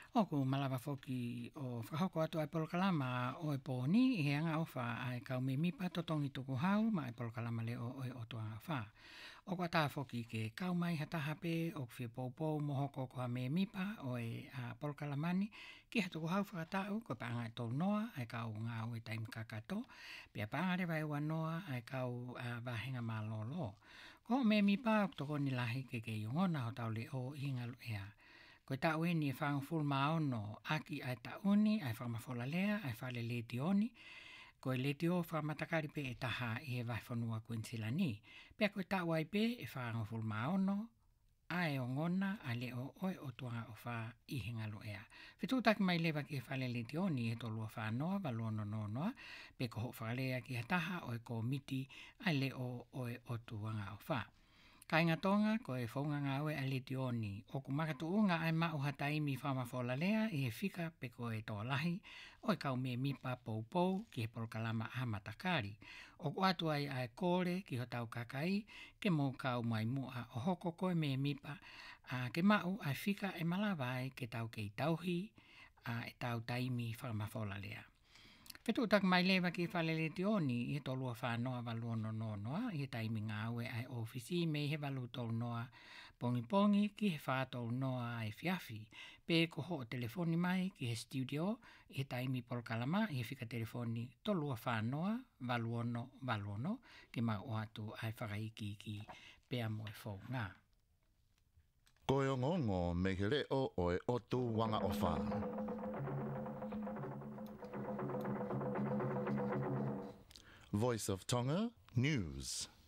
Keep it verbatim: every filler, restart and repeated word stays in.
O ku malawa foki o whakahoko atu ai polokalama o e pōni i heanga o wha ai kau me mipa totongi tuku hau ma ai polokalama le o e o tuanga wha. O kwa tā foki ke kau mai hataha pe o kwhi pōpō mohoko ko me mipa o e a polokalamani ki hatuku hau whakatau ko paanga e tō noa ai kau ngā o e taimi kakato pia paanga rewa e wanoa ai kau a wahenga mā lolo. Ko me mipa o toko ni lahi ke ke iongona ho tau le o hinga ea. Ko ta weni e whanga full maono aki ai ta uni ai whamafola lea ai whale le tioni ko le tio whamatakari pe e taha i e vai whanua kuinsilani. Pea ko ta wai pe e whanga full maono ai o ngona a le o oi o tuanga o wha i hingalo ea. Whitu taki mai lewa ki e whale le tioni e tolua whanoa valua no no noa pe ko ho whakalea ki a taha o e ko miti ai le o oi o tuanga o wha. Kai ngā tonga ko e whaunga ngā ue a le tioni o ku makatuunga ai mau hataimi whamafola lea i e whika pe ko e tō lahi o e kau me mipa pou pou ki he polokalama a matakari. O ku atu ai ai kore ki ho tau kakai ke mō kau mai mua o hoko koe me mipa a ke mau ai whika e malawai ke tau ke i tauhi a e tau taimi whamafola lea. Petu tak mai lewa ki whalele tioni i he tolua whanoa valua no no noa i he taimi ngā ue ai ofisi me he valu tolu noa pongi pongi ki he whātolu noa ai fiafi. Pe ko ho o telefoni mai ki he studio i he taimi polokalama i he whika telefoni tolua whanoa valuono valuono ki mau o atu ai whakaiki ki pea mo e whau ngā. Koe o ngongo me he reo o e otu wanga o wha. Voice of Tonga News.